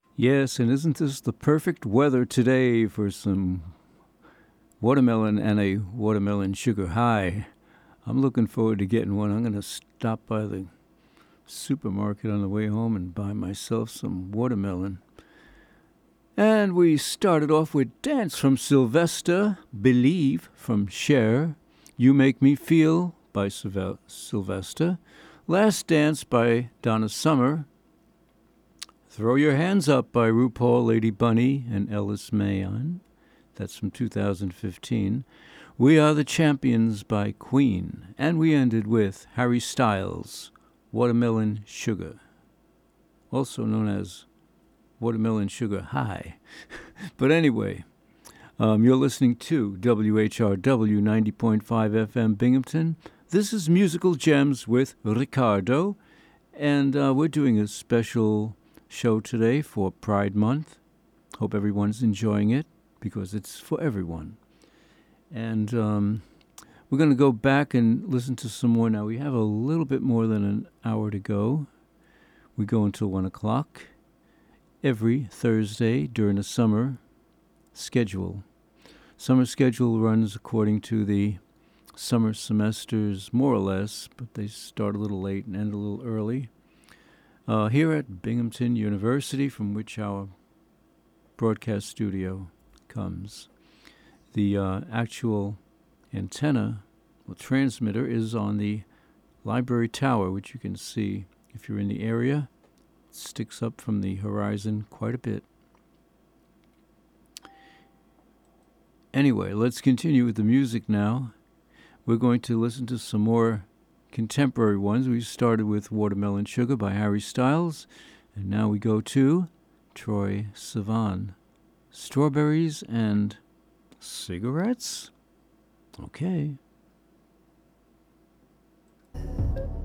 Yes, and isn't this the perfect weather today for some watermelon and a watermelon sugar high? I'm looking forward to getting one. I'm going to stop by the supermarket on the way home and buy myself some watermelon. And we started off with Dance from Sylvester, Believe from Cher, You Make Me Feel by Sylvester, Last Dance by Donna Summer, Throw Your Hands Up by RuPaul, Lady Bunny, and Ellis Mayon. That's from 2015. We Are the Champions by Queen. And we ended with Harry Styles, Watermelon Sugar, also known as Watermelon Sugar High. But anyway, you're listening to WHRW 90.5 FM Binghamton. This is Musical Gems with Ricardo, and we're doing a special show today for Pride Month. Hope everyone's enjoying it because it's for everyone. And we're going to go back and listen to some more now. We have a little bit more than an hour to go. We go until 1 o'clock every Thursday during the summer schedule. Summer schedule runs according to the summer semesters, more or less, but they start a little late and end a little early. Here at Binghamton University, from which our broadcast studio comes, the actual antenna or transmitter is on the library tower, which you can see if you're in the area. It sticks up from the horizon quite a bit. Anyway, let's continue with the music now. We're going to listen to some more contemporary ones. We started with Watermelon Sugar by Harry Styles, and now we go to Troye Sivan. Strawberries and cigarettes? Okay.